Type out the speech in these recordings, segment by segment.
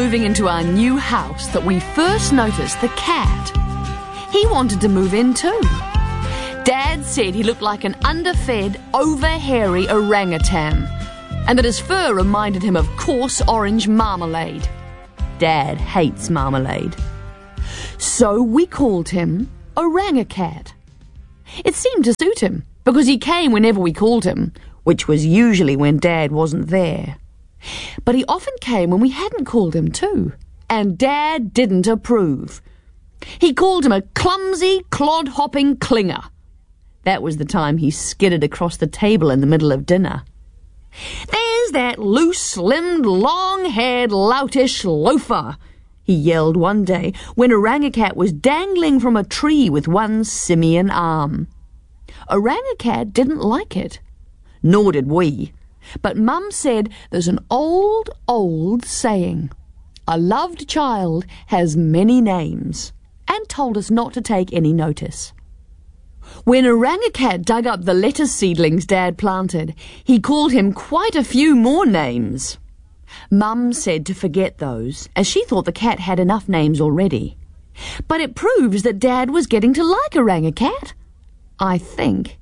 moving into our new house that we first noticed the cat. He wanted to move in too. Dad said he looked like an underfed, over-hairy orangutan, and that his fur reminded him of coarse orange marmalade. Dad hates marmalade. So we called him Orangucat. It seemed to suit him, because he came whenever we called him, which was usually when Dad wasn't there. But he often came when we hadn't called him too, and Dad didn't approve. He called him a clumsy, clod-hopping clinger. That was the time he skidded across the table in the middle of dinner. "There's that loose-limbed, long-haired, loutish loafer," he yelled one day when Orangucat was dangling from a tree with one simian arm. Orangucat didn't like it. Nor did we. But Mum said there's an old saying, "A loved child has many names," and told us not to take any notice. When Orangucat dug up the lettuce seedlings Dad planted, he called him quite a few more names. Mum said to forget those, as she thought the cat had enough names already. But it proves that Dad was getting to like Orangucat, I think.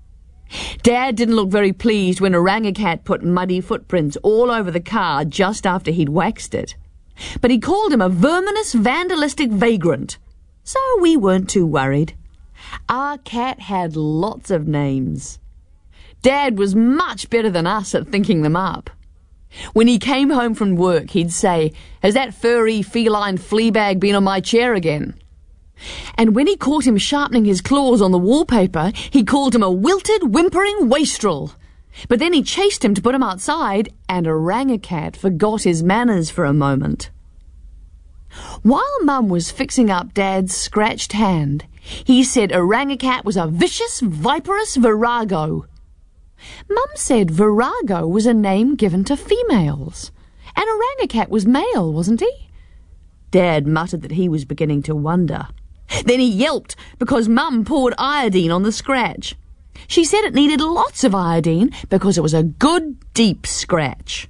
Dad didn't look very pleased when Orangucat put muddy footprints all over the car just after he'd waxed it. But he called him a verminous, vandalistic vagrant, so we weren't too worried. Our cat had lots of names. Dad was much better than us at thinking them up. When he came home from work, he'd say, "Has that furry feline fleabag been on my chair again?" And when he caught him sharpening his claws on the wallpaper, he called him a wilted, whimpering wastrel. But then he chased him to put him outside, and Orangucat forgot his manners for a moment. While Mum was fixing up Dad's scratched hand, he said Orangucat was a vicious, viperous virago. Mum said virago was a name given to females, and Orangucat was male, wasn't he? Dad muttered that he was beginning to wonder. Then he yelped because Mum poured iodine on the scratch. She said it needed lots of iodine because it was a good, deep scratch.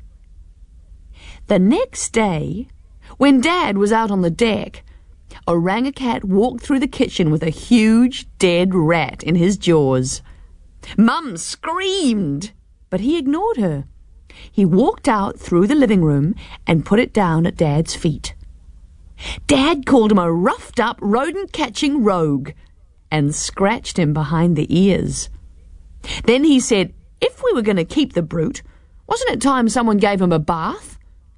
The next day, when Dad was out on the deck, Orangucat walked through the kitchen with a huge, dead rat in his jaws. Mum screamed, but he ignored her. He walked out through the living room and put it down at Dad's feet. Dad called him a roughed-up, rodent-catching rogue and scratched him behind the ears. Then he said, if we were going to keep the brute, wasn't it time someone gave him a bath?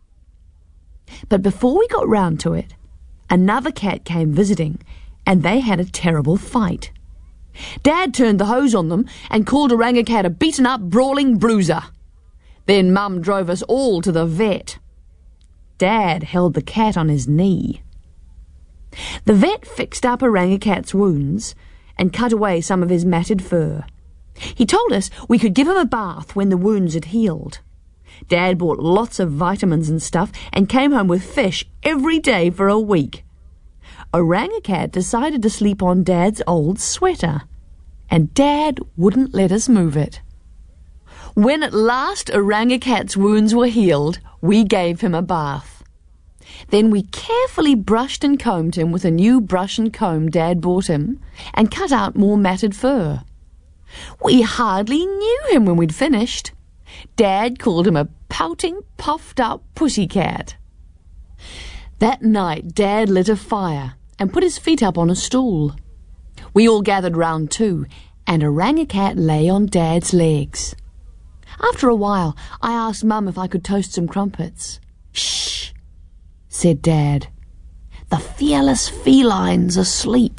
But before we got round to it, another cat came visiting, and they had a terrible fight. Dad turned the hose on them and called Orangucat a beaten-up, brawling bruiser. Then Mum drove us all to the vet. Dad held the cat on his knee. The vet fixed up Orangucat's wounds and cut away some of his matted fur. He told us we could give him a bath when the wounds had healed. Dad bought lots of vitamins and stuff and came home with fish every day for a week. Orangucat decided to sleep on Dad's old sweater, and Dad wouldn't let us move it. When at last Orangucat's wounds were healed, we gave him a bath. Then we carefully brushed and combed him with a new brush and comb Dad bought him, and cut out more matted fur. We hardly knew him when we'd finished. Dad called him a pouting, puffed-up pussycat. That night Dad lit a fire and put his feet up on a stool. We all gathered round too, and Orangucat lay on Dad's legs. After a while, I asked Mum if I could toast some crumpets. "Shh," said Dad. "The fearless feline's asleep."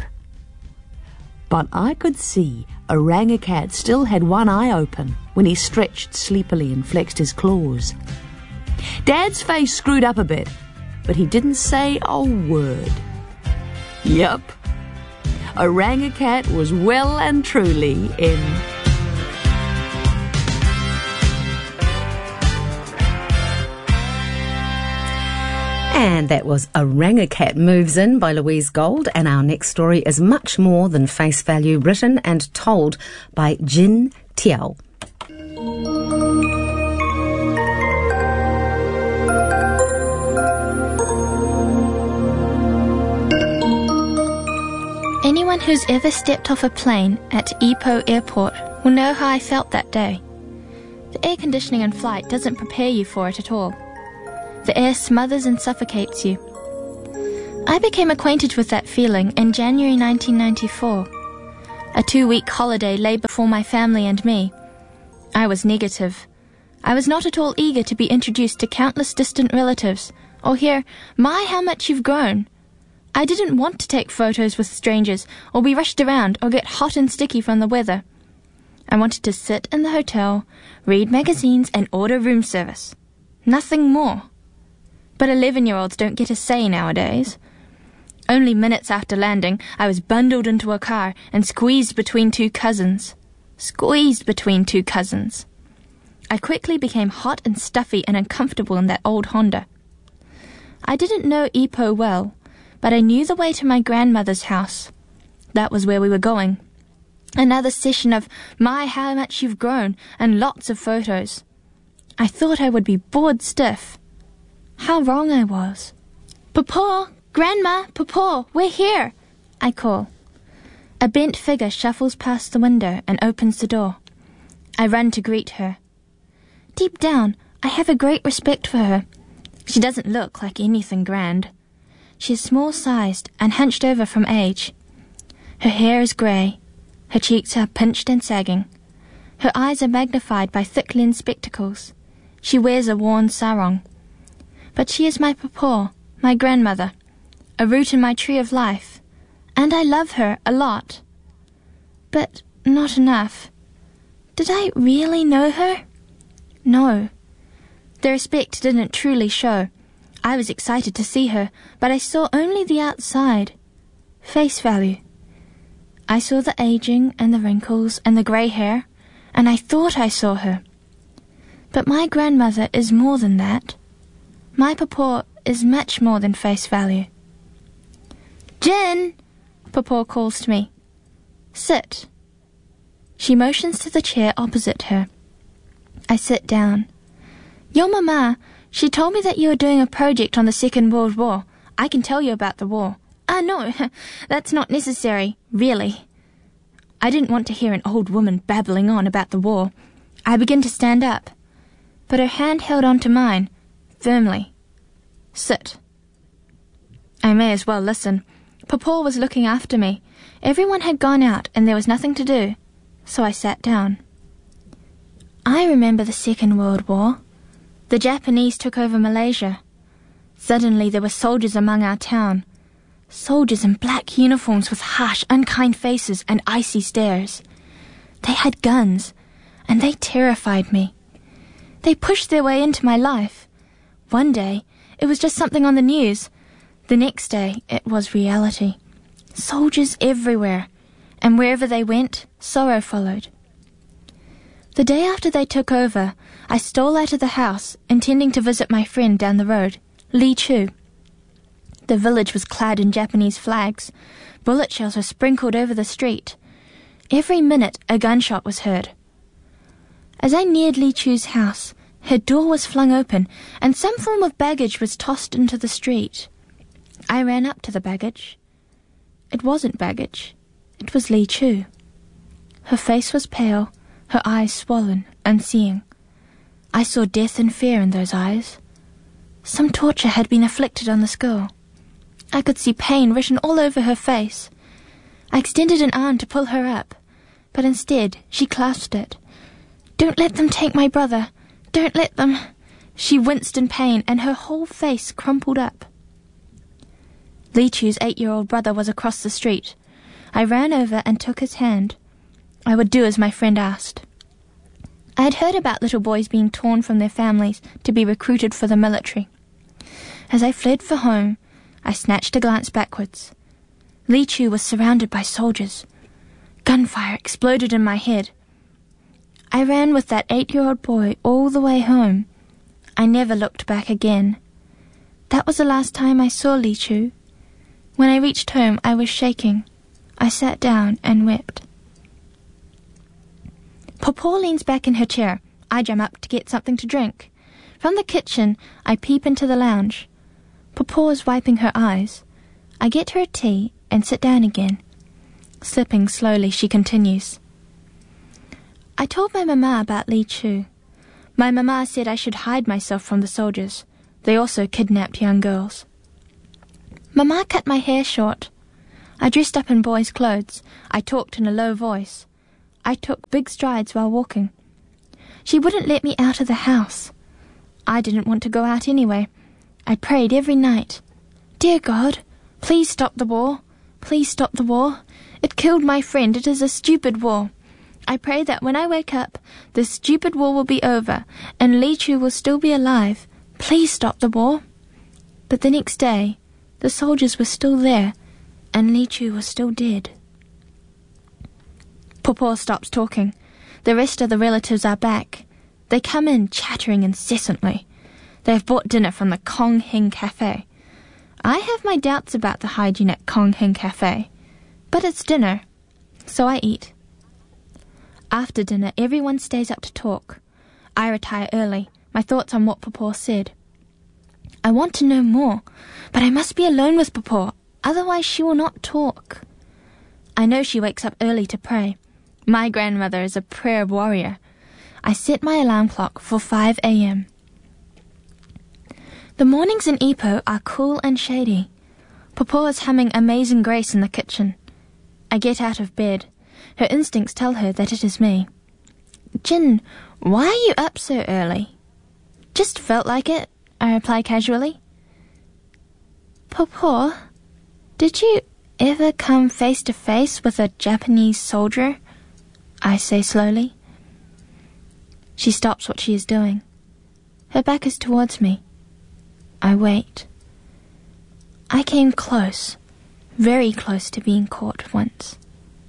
But I could see Orangucat still had one eye open when he stretched sleepily and flexed his claws. Dad's face screwed up a bit, but he didn't say a word. Yup, Orangucat was well and truly in. And that was Orangucat Moves In by Louise Gold, and our next story is much more than face value, written and told by Jin Tiao. Anyone who's ever stepped off a plane at Ipoh Airport will know how I felt that day. The air conditioning in flight doesn't prepare you for it at all. The air smothers and suffocates you. I became acquainted with that feeling in January 1994. A 2-week holiday lay before my family and me. I was negative. I was not at all eager to be introduced to countless distant relatives, or hear, "My, how much you've grown." I didn't want to take photos with strangers, or be rushed around, or get hot and sticky from the weather. I wanted to sit in the hotel, read magazines, and order room service. Nothing more. But 11-year-olds don't get a say nowadays. Only minutes after landing, I was bundled into a car and squeezed between two cousins. I quickly became hot and stuffy and uncomfortable in that old Honda. I didn't know Ipoh well, but I knew the way to my grandmother's house. That was where we were going. Another session of "My, how much you've grown," and lots of photos. I thought I would be bored stiff. How wrong I was. "Papa, Grandma, Papa, we're here," I call. A bent figure shuffles past the window and opens the door. I run to greet her. Deep down, I have a great respect for her. She doesn't look like anything grand. She is small-sized and hunched over from age. Her hair is grey. Her cheeks are pinched and sagging. Her eyes are magnified by thick-lensed spectacles. She wears a worn sarong. But she is my papa, my grandmother, a root in my tree of life, and I love her a lot. But not enough. Did I really know her? No. The respect didn't truly show. I was excited to see her, but I saw only the outside. Face value. I saw the aging and the wrinkles and the grey hair, and I thought I saw her. But my grandmother is more than that. My papa is much more than face value. "Jin!" Papa calls to me. "Sit." She motions to the chair opposite her. I sit down. "Your mama, she told me that you are doing a project on the Second World War. I can tell you about the war." No, that's not necessary, really." I didn't want to hear an old woman babbling on about the war. I began to stand up, but her hand held on to mine, firmly. "Sit." I may as well listen. Papa was looking after me. Everyone had gone out and there was nothing to do, so I sat down. I remember the Second World War. The Japanese took over Malaysia. Suddenly there were soldiers among our town. Soldiers in black uniforms with harsh, unkind faces and icy stares. They had guns, and they terrified me. They pushed their way into my life. One day, it was just something on the news. The next day, it was reality. Soldiers everywhere, and wherever they went, sorrow followed. The day after they took over, I stole out of the house, intending to visit my friend down the road, Lee Chu. The village was clad in Japanese flags. Bullet shells were sprinkled over the street. Every minute a gunshot was heard. As I neared Lee Chu's house, her door was flung open, and some form of baggage was tossed into the street. I ran up to the baggage. It wasn't baggage. It was Lee Chu. Her face was pale, her eyes swollen, unseeing. I saw death and fear in those eyes. Some torture had been inflicted on this girl. I could see pain written all over her face. I extended an arm to pull her up, but instead she clasped it. "Don't let them take my brother. Don't let them." She winced in pain, and her whole face crumpled up. Lee Chu's 8-year-old brother was across the street. I ran over and took his hand. I would do as my friend asked. I had heard about little boys being torn from their families to be recruited for the military. As I fled for home, I snatched a glance backwards. Lee Chu was surrounded by soldiers. Gunfire exploded in my head. I ran with that 8-year-old boy all the way home. I never looked back again. That was the last time I saw Lee Chu. When I reached home, I was shaking. I sat down and wept. Papa leans back in her chair. I jump up to get something to drink. From the kitchen, I peep into the lounge. Papa is wiping her eyes. I get her a tea and sit down again. Slipping slowly, she continues. I told my mama about Li Chu. My mama said I should hide myself from the soldiers. They also kidnapped young girls. Mama cut my hair short. I dressed up in boys' clothes. I talked in a low voice. I took big strides while walking. She wouldn't let me out of the house. I didn't want to go out anyway. I prayed every night. Dear God, please stop the war. Please stop the war. It killed my friend. It is a stupid war. I pray that when I wake up, this stupid war will be over and Li Chu will still be alive. Please stop the war. But the next day, the soldiers were still there and Li Chu was still dead. Popo stops talking. The rest of the relatives are back. They come in chattering incessantly. They have bought dinner from the Kong Hing Cafe. I have my doubts about the hygiene at Kong Hing Cafe, but it's dinner, so I eat. After dinner, everyone stays up to talk. I retire early, my thoughts on what Popo said. I want to know more, but I must be alone with Popo, otherwise she will not talk. I know she wakes up early to pray. My grandmother is a prayer warrior. I set my alarm clock for 5 a.m. The mornings in Ipoh are cool and shady. Popo is humming Amazing Grace in the kitchen. I get out of bed. Her instincts tell her that it is me. Jin, why are you up so early? Just felt like it, I reply casually. Popo, did you ever come face to face with a Japanese soldier? I say slowly. She stops what she is doing. Her back is towards me. I wait. I came close, very close to being caught once.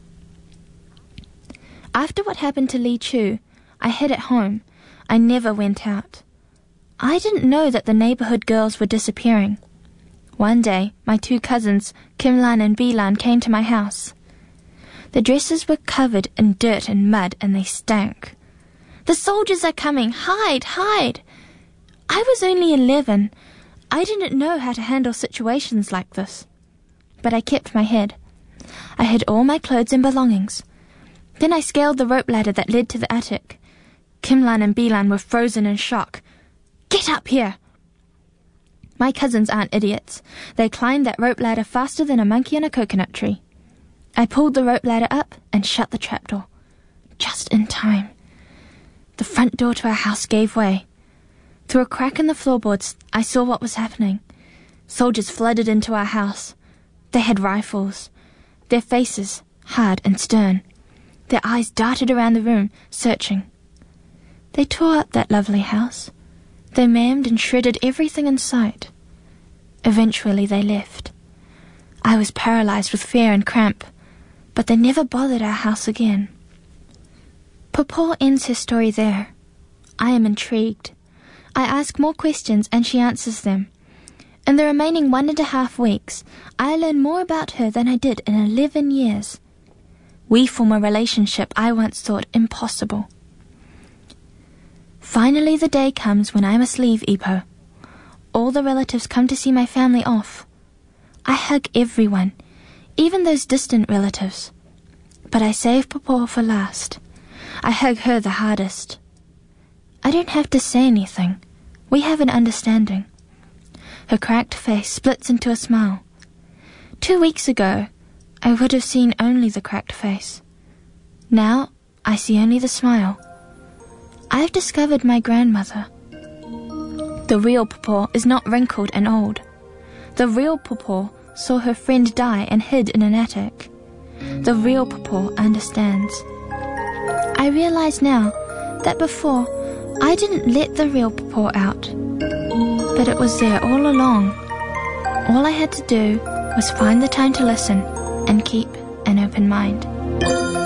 After what happened to Li Chu, I hid at home. I never went out. I didn't know that the neighborhood girls were disappearing. One day, my 2 cousins, Kim Lan and Bi Lan, came to my house. The dresses were covered in dirt and mud, and they stank. The soldiers are coming! Hide! Hide! I was only 11. I didn't know how to handle situations like this. But I kept my head. I hid all my clothes and belongings. Then I scaled the rope ladder that led to the attic. Kim Lan and Bi Lan were frozen in shock. Get up here! My cousins aren't idiots. They climbed that rope ladder faster than a monkey on a coconut tree. I pulled the rope ladder up and shut the trapdoor. Just in time. The front door to our house gave way. Through a crack in the floorboards, I saw what was happening. Soldiers flooded into our house. They had rifles. Their faces, hard and stern. Their eyes darted around the room, searching. They tore up that lovely house. They maimed and shredded everything in sight. Eventually they left. I was paralyzed with fear and cramp, but they never bothered our house again. Popo ends her story there. I am intrigued. I ask more questions and she answers them. In the remaining 1.5 weeks, I learn more about her than I did in 11 years. We form a relationship I once thought impossible. Finally the day comes when I must leave Ipoh. All the relatives come to see my family off. I hug everyone, even those distant relatives. But I save Popo for last. I hug her the hardest. I don't have to say anything. We have an understanding. Her cracked face splits into a smile. 2 weeks ago, I would have seen only the cracked face. Now, I see only the smile. I've discovered my grandmother. The real Popo is not wrinkled and old. The real Popo saw her friend die and hid in an attic. The real Popo understands. I realize now that before, I didn't let the real Popo out. But it was there all along. All I had to do was find the time to listen and keep an open mind.